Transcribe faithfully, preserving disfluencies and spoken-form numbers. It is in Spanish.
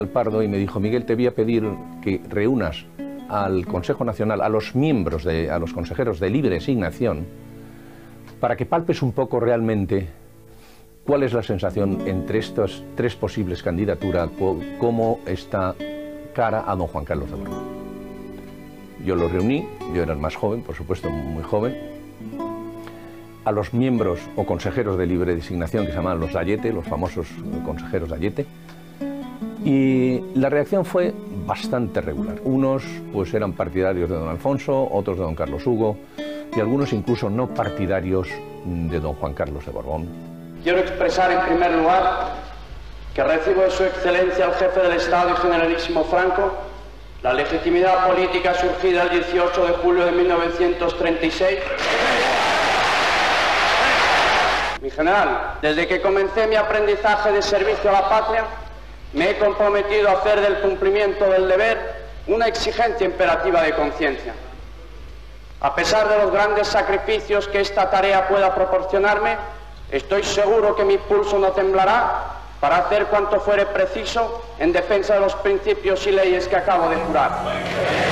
Pardo y me dijo: Miguel, te voy a pedir que reúnas al Consejo Nacional, a los miembros, de, a los consejeros de libre designación, para que palpes un poco realmente cuál es la sensación entre estas tres posibles candidaturas, cómo está cara a don Juan Carlos de Borbón. Yo los reuní, yo era el más joven, por supuesto muy joven, a los miembros o consejeros de libre designación que se llamaban los Dayete, los famosos consejeros Dayete, y la reacción fue bastante regular. Unos pues eran partidarios de don Alfonso, otros de don Carlos Hugo y algunos incluso no partidarios de don Juan Carlos de Borbón. Quiero expresar en primer lugar que recibo de su excelencia el jefe del Estado y generalísimo Franco la legitimidad política surgida el dieciocho de julio de mil novecientos treinta y seis. Mi general, desde que comencé mi aprendizaje de servicio a la patria, me he comprometido a hacer del cumplimiento del deber una exigencia imperativa de conciencia. A pesar de los grandes sacrificios que esta tarea pueda proporcionarme, estoy seguro que mi pulso no temblará para hacer cuanto fuere preciso en defensa de los principios y leyes que acabo de jurar.